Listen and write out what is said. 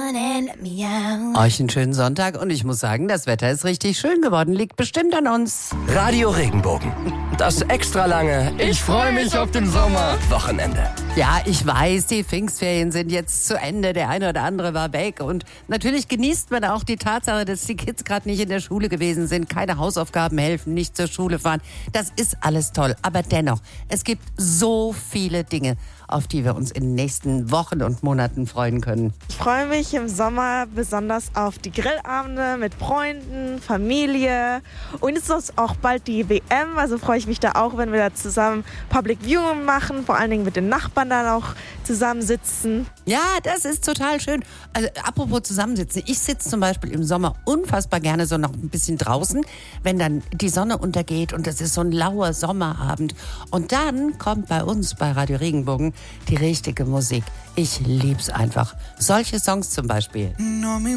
Euch einen schönen Sonntag und ich muss sagen, das Wetter ist richtig schön geworden. Liegt bestimmt an uns. Radio Regenbogen. Das extra lange Ich freue mich auf den Sommer. Wochenende. Ja, ich weiß, die Pfingstferien sind jetzt zu Ende. Der eine oder andere war weg. Und natürlich genießt man auch die Tatsache, dass die Kids gerade nicht in der Schule gewesen sind, keine Hausaufgaben helfen, nicht zur Schule fahren. Das ist alles toll. Aber dennoch, es gibt so viele Dinge, auf die wir uns in den nächsten Wochen und Monaten freuen können. Ich freue mich im Sommer besonders auf die Grillabende mit Freunden, Familie. Und es ist auch bald die WM, also freue ich mich da auch, wenn wir da zusammen Public Viewing machen, vor allen Dingen mit den Nachbarn dann auch zusammensitzen. Ja, das ist total schön. Also apropos zusammensitzen. Ich sitze zum Beispiel im Sommer unfassbar gerne so noch ein bisschen draußen, wenn dann die Sonne untergeht und es ist so ein lauer Sommerabend. Und dann kommt bei uns bei Radio Regenbogen die richtige Musik. Ich lieb's einfach. Solche Songs zum Beispiel.